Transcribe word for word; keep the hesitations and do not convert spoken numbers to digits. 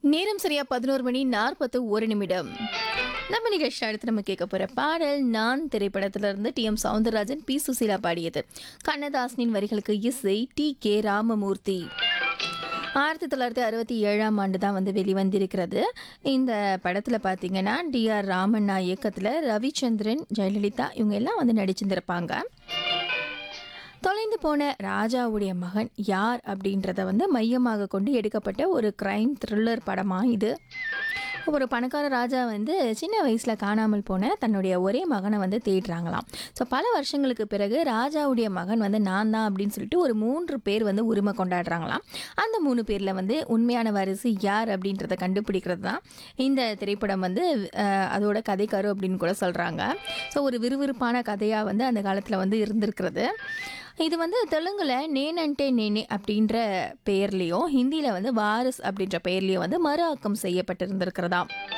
நேரம் சரியா பதினோரு மணி நாற்பத்து ஒரு நிமிடம். நம்ம நிகழ்ச்சி அடுத்து நம்ம கேட்க போற பாடல் நான் திரைப்படத்திலிருந்து D M Soundararajan, B Susheela பாடியது. கண்ணதாசனின் வரிகளுக்கு இசை டி கே ராமமூர்த்தி. ஆயிரத்தி தொள்ளாயிரத்தி அறுபத்தி ஏழாம் ஆண்டு தான் வந்து வெளிவந்திருக்கிறது. இந்த படத்தில் பார்த்தீங்கன்னா டி ஆர் ராமண்ணா இயக்கத்தில் ரவிச்சந்திரன், ஜெயலலிதா இவங்க எல்லாம் வந்து நடிச்சிருந்திருப்பாங்க. தொலைந்து போன ராஜாவுடைய மகன் யார் அப்படின்றத வந்து மையமாக கொண்டு எடுக்கப்பட்ட ஒரு கிரைம் த்ரில்லர் படமாக இது. ஒரு பணக்கார ராஜா வந்து சின்ன வயசில் காணாமல் போன தன்னுடைய ஒரே மகனை வந்து தேடுறாங்களாம். ஸோ பல வருஷங்களுக்கு பிறகு ராஜாவுடைய மகன் வந்து நான் தான் அப்படின்னு சொல்லிட்டு ஒரு மூன்று பேர் வந்து உரிமை கொண்டாடுறாங்களாம். அந்த மூணு பேரில் வந்து உண்மையான வாரிசு யார் அப்படின்றத கண்டுபிடிக்கிறது தான் இந்த திரைப்படம் வந்து அஹ், அதோட கதைக்கரு அப்படின்னு கூட சொல்கிறாங்க. ஸோ ஒரு விறுவிறுப்பான கதையாக வந்து அந்த காலத்தில் வந்து இருந்திருக்கிறது. இது வந்து தெலுங்குல நேனன்டே நேனே அப்படின்ற பெயர்லேயும், ஹிந்தியில் வந்து வாரிஸ் அப்படின்ற பெயர்லேயும் வந்து மறு ஆக்கம் செய்யப்பட்டிருந்திருக்கிறதாம்.